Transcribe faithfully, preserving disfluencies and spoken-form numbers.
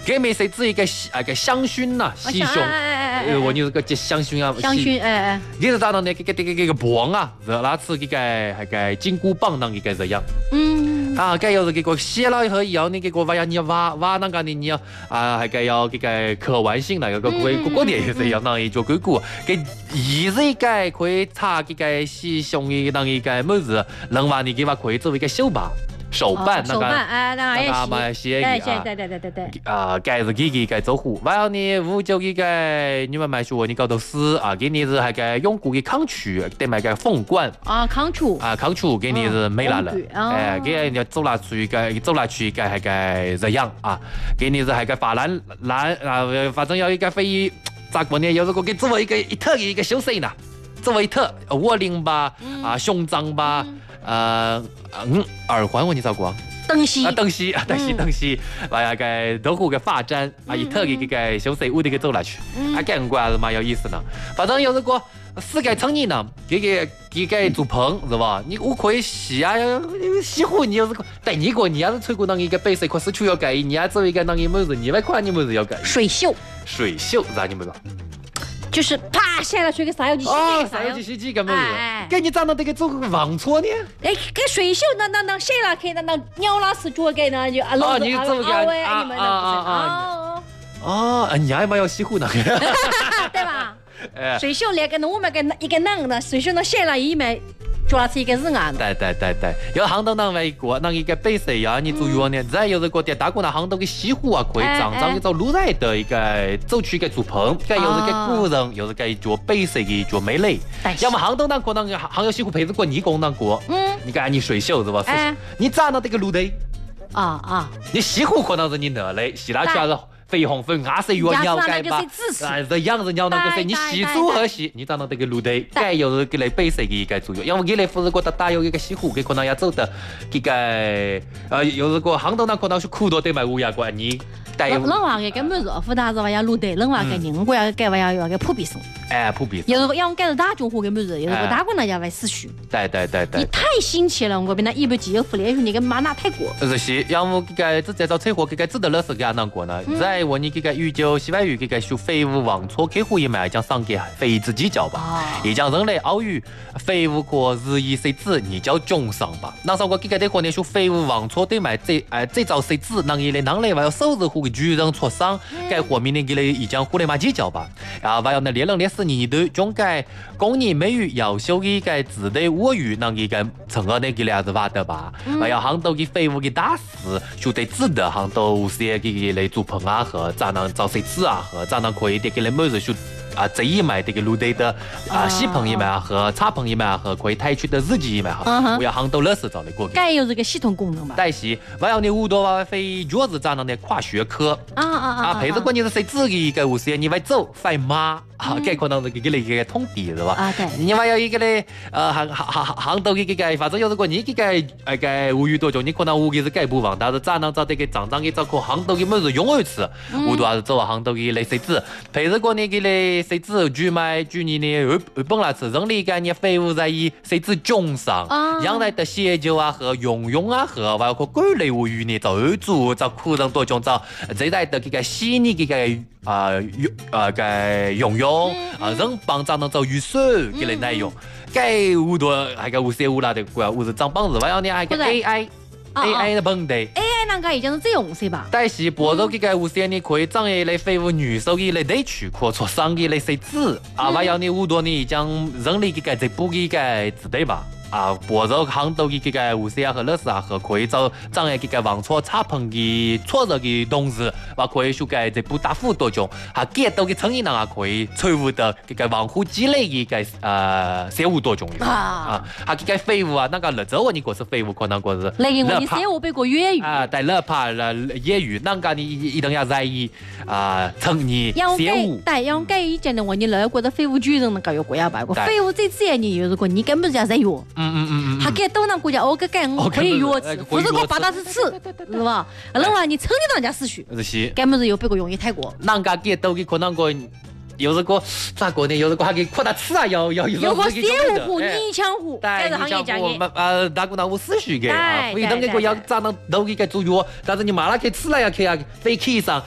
给没谁子一个那个香薰呐，细胸，呃，我你这个香薰啊， 香薰，哎哎， 你是咋弄的？这个这个这个棒啊，是那次这个那个金箍棒当这个这样。嗯。啊，该要是这个写了以后要你这个娃要你挖挖那个的你要啊，还该要这个客观性那个个个个点也是要当一脚硅谷，给一是一个可以擦这个细胸的当一个么子，能话你给娃可以作为一个手把。手办那个， 哎，那个嘛写啊，对对对对对啊，盖是给给盖走户，完了你五九给个你们买说你搞到死啊，给你是还个永固的康曲，得买个凤冠啊，康曲啊，康曲给你是没了了，哎，给人家走拿出一个走拿去一个还个这样啊，给你是还个发蓝蓝啊，反正要一个非咋过呢？有如果给作为一个一特的一个修饰呢，作为一特窝领吧啊，胸章吧。呃嗯，耳环我你找过？ 灯西啊，灯西啊，灯西灯西，完呀个都护个发簪啊，一特给个修饰屋的给走下去，啊，干过还是蛮有意思的。反正有如果世界成年呢，给个给个做棚是吧？你我可以洗啊，洗壶你要是但你个你要是吹过那一个白色可是就要改，你要做一个那个么子，你外看你么子要改？ 水袖， 水袖咋你们说？ 就是啪下了水给撒油机洗哦，撒油机洗机干嘛子？给你长到这个做王搓呢？ 哎，给水袖那那那卸了，可以那那鸟老师做给那就啊， 哦，你怎么干？ 啊你们啊啊啊！哦，你还蛮要洗壶呢， 对吧？水袖那个我们个一个男的水袖那卸了一枚。主要是一个人啊， 对对对对，要杭州那一个那一个白色呀，你做药呢，再有这个在大过那杭州的西湖啊，可以常常去找路来的一个走去一个做棚，该又是个古人，又是个一脚白色的一脚美丽。要么杭州那可能杭州西湖配置过你讲那个，嗯，你看你水袖是吧？是，你咋那这个路的？啊啊，你西湖可能是你那里，西那去是。绯红粉颜色越鸟改吧，啊，这样子鸟那个谁，你细组合细，你找到这个路的，该又是给来白色的一个作用，因为给来不是觉得打有一个西湖，给可能要走的这个，呃，又是个杭州那可能是苦多得买乌鸦关你。 人话嘅根本是富大是话要路的，人话嘅人我要改话要要个普遍性。 哎，普遍。 有要改是大中华根本是，有个大过那要为思绪。 对对对对。 你太新奇了，我边那一不既有福利，你个妈那太过。 是是，要么这个这这招车祸，这个值得老师给他难过呢。在我你这个宇宙西外语这个学废物忘错客户一买将上给非子计较吧，也将人类奥语废物可日益谁子你叫中伤吧。那时候我这个的可能学废物忘错对买这哎这招谁子，让一类人类还有收拾户的巨人挫伤，该活明年给类已将互联网计较吧。然后还有那列人列死你的中改工业美语要修一个字的我语，让一个成个那个来是挖的吧。还有很多的废物的大事，就得值得很多些给来做棚啊和咋能找谁子啊和咋能可以的给来每日就。啊，这一买这个路队的啊，洗棚一买和擦棚一买和可以抬取的日记一买哈，我要杭州老师找的过。 该有这个系统功能吧？ 但是我要你五多娃非脚子咋能的跨学科啊啊啊！啊，配置关键是谁自己一个五十你会走快马啊，该可能是给你一个通敌是吧？啊对。你还有一个嘞，呃，杭杭杭杭州的这个，反正有如果你这个那个无语多久，你可能无给是改不完，但是咋能找这个长长给找个杭州的么子用一次，我都还是走杭州的来谁子配置过你给嘞。谁知举买举你呢？日本来是人力概念废物在以谁知中上，养来的血酒啊和用用啊和包括各类物语呢，做做做苦人多种做，这代的这个细腻这个啊用啊个用用啊人帮咱能做预算给来内容，该好多还个无些无啦的个无是长帮子，还有呢还个 A I。A I 的问题 ，A I 那个已经是这用是吧？ 但是播到这个无线你可以长一类废物女手一类内区，或做上一类谁子啊？还要你好多你将人力这个这补这个子对吧？啊，播到杭州的这个无线和老师啊和可以找长一这个网错插棚的错热的同时，还可以修改这补答复多种，还get到的成人啊可以财务的这个网户积累的个呃业务多种的啊，还这个废物啊那个乐州啊你可是废物可能可是。 那个我的业务背过粤语啊，但乐怕了业余，那个你一定要在意啊成年业务。 对，要改以前的话，你那觉得废物巨人那个要过要办过，废物这次你如果你根本就要在用。嗯嗯嗯嗯，还给东南国家，我给改我可以约吃，不是我把它是吃，是吧？那话你成年人家思绪， 是， 根本是有别个容易太过。 人家给都给可能个，有这个咋个呢？有这个还给扩大吃啊，要要有个业务户、泥浆户，这是行业讲的。 呃，大姑那我思绪给啊，非等给个要咋能都给个做药，但是你马上去吃了要去啊，飞机上